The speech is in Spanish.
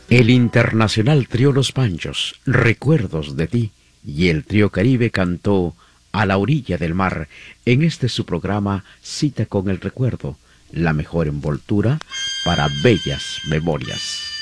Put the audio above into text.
El Internacional Trío Los Panchos, Recuerdos de ti, y el Trío Caribe cantó A la orilla del mar, en este su programa Cita con el Recuerdo, la mejor envoltura para bellas memorias.